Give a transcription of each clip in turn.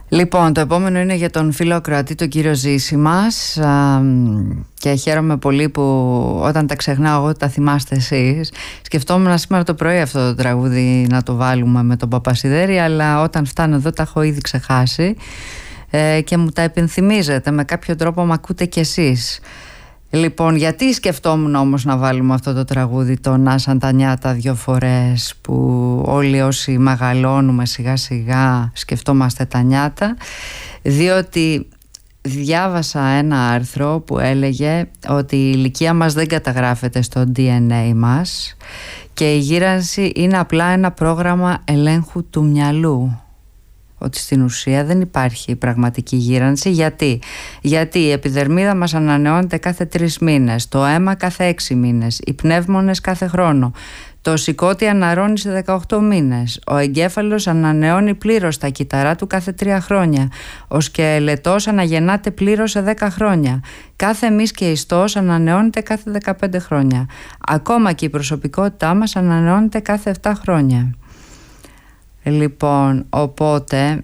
Λοιπόν, το επόμενο είναι για τον φίλο ακροατή, τον κύριο Ζήση μας, και χαίρομαι πολύ που όταν τα ξεχνάω εγώ τα θυμάστε εσείς. Σκεφτόμουν σήμερα το πρωί αυτό το τραγούδι να το βάλουμε με τον Παπασιδέρη, αλλά όταν φτάνω εδώ τα έχω ήδη ξεχάσει και μου τα επενθυμίζετε, με κάποιο τρόπο μ' ακούτε κι εσείς. Λοιπόν, γιατί σκεφτόμουν όμως να βάλουμε αυτό το τραγούδι, το «Να σαν τα νιάτα» 2 φορές, που όλοι όσοι μεγαλώνουμε σιγά σιγά σκεφτόμαστε τα νιάτα? Διότι διάβασα ένα άρθρο που έλεγε ότι η ηλικία μας δεν καταγράφεται στο DNA μας και η γύρανση είναι απλά ένα πρόγραμμα ελέγχου του μυαλού. Ότι στην ουσία δεν υπάρχει πραγματική γύρανση. Γιατί η επιδερμίδα μας ανανεώνεται κάθε 3 μήνες, το αίμα κάθε 6 μήνες, οι πνεύμονες κάθε χρόνο, το σηκώτη αναρρώνει σε 18 μήνες, ο εγκέφαλος ανανεώνει πλήρως τα κύτταρά του κάθε 3 χρόνια, ο σκελετός αναγεννάται πλήρως σε 10 χρόνια, κάθε μυς και ιστός ανανεώνεται κάθε 15 χρόνια, ακόμα και η προσωπικότητά μας ανανεώνεται κάθε 7 χρόνια. Λοιπόν, οπότε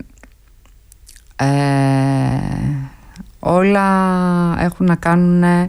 όλα έχουν να κάνουν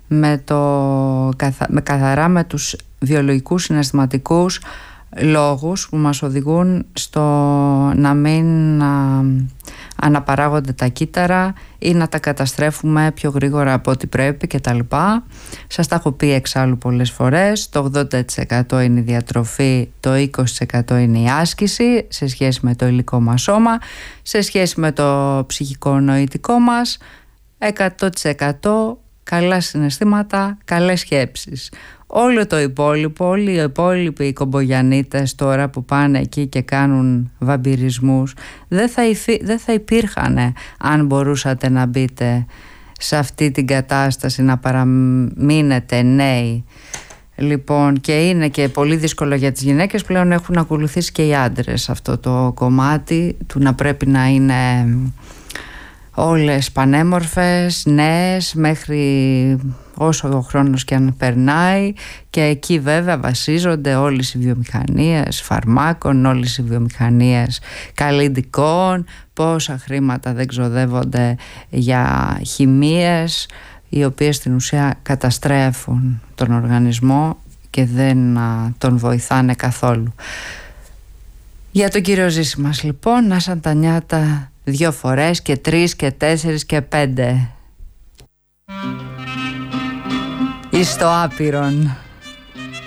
καθαρά με τους βιολογικούς συναισθηματικούς λόγους που μας οδηγούν στο να μην αναπαράγονται τα κύτταρα ή να τα καταστρέφουμε πιο γρήγορα από ό,τι πρέπει κτλ. Σας τα έχω πει εξάλλου πολλές φορές. Το 80% είναι η διατροφή, το 20% είναι η άσκηση σε σχέση με το υλικό μας σώμα, σε σχέση με το ψυχικό νοητικό μας 100% καλά συναισθήματα, καλές σκέψεις. Όλο το υπόλοιπο, όλοι οι υπόλοιποι κομπογιανίτες τώρα που πάνε εκεί και κάνουν βαμπυρισμούς δεν θα υπήρχαν αν μπορούσατε να μπείτε σε αυτή την κατάσταση, να παραμείνετε νέοι. Λοιπόν, και είναι και πολύ δύσκολο για τις γυναίκες, πλέον έχουν ακολουθήσει και οι άντρες αυτό το κομμάτι του να πρέπει να είναι όλες πανέμορφες, νέες, μέχρι όσο ο χρόνος και αν περνάει, και εκεί βέβαια βασίζονται όλες οι βιομηχανίες φαρμάκων, όλες οι βιομηχανίες καλλυντικών, πόσα χρήματα δεν ξοδεύονται για χημείες οι οποίες στην ουσία καταστρέφουν τον οργανισμό και δεν τον βοηθάνε καθόλου. Για τον κύριο Ζήση μας λοιπόν, να σαν τα νιάτα 2 φορές και 3 και 4 και 5 εις το άπειρον.